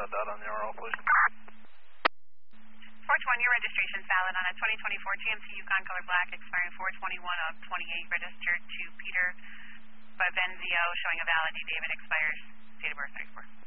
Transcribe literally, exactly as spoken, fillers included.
that data on the R L, please. four twenty, your registration's valid on a twenty twenty-four G M C Yukon Color Black expiring four twenty-one of twenty-eight, registered to Peter Bavenzio, showing a valid. David expires. Date of birth, thirty-four.